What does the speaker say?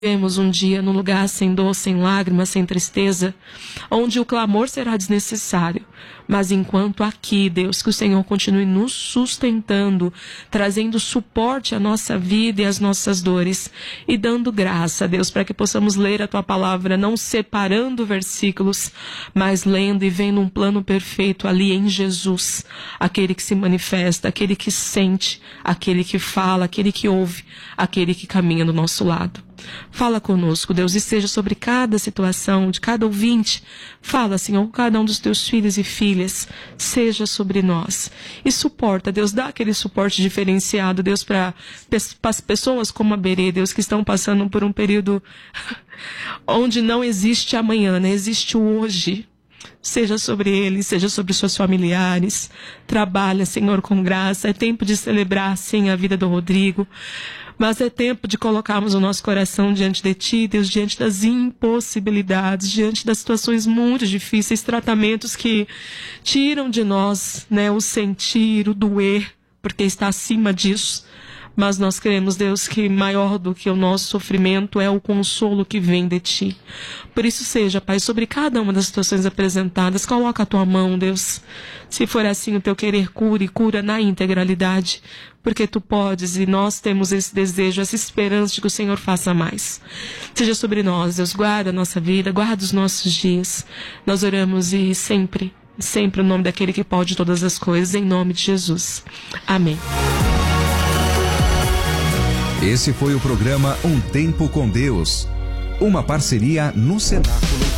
Vemos um dia num lugar sem dor, sem lágrimas, sem tristeza, onde o clamor será desnecessário. Mas enquanto aqui, Deus, que o Senhor continue nos sustentando, trazendo suporte à nossa vida e às nossas dores, e dando graça, Deus, para que possamos ler a Tua palavra, não separando versículos, mas lendo e vendo um plano perfeito ali em Jesus, aquele que se manifesta, aquele que sente, aquele que fala, aquele que ouve, aquele que caminha do nosso lado. Fala conosco, Deus, e seja sobre cada situação, de cada ouvinte. Fala, Senhor, com cada um dos Teus filhos e filhas. Seja sobre nós. E suporta, Deus, dá aquele suporte diferenciado, Deus, para as pessoas como a Berê, Deus, que estão passando por um período onde não existe amanhã, né? Existe o hoje. Seja sobre eles, seja sobre seus familiares. Trabalha, Senhor, com graça. É tempo de celebrar, sim, a vida do Rodrigo. Mas é tempo de colocarmos o nosso coração diante de Ti, Deus, diante das impossibilidades, diante das situações muito difíceis, tratamentos que tiram de nós, né, o sentir, o doer, porque está acima disso. Mas nós queremos, Deus, que maior do que o nosso sofrimento é o consolo que vem de Ti. Por isso seja, Pai, sobre cada uma das situações apresentadas, coloca a Tua mão, Deus. Se for assim o Teu querer, cura na integralidade, porque Tu podes e nós temos esse desejo, essa esperança de que o Senhor faça mais. Seja sobre nós, Deus, guarda a nossa vida, guarda os nossos dias. Nós oramos e sempre o nome daquele que pode todas as coisas, em nome de Jesus. Amém. Esse foi o programa Um Tempo com Deus, uma parceria no Cenáculo.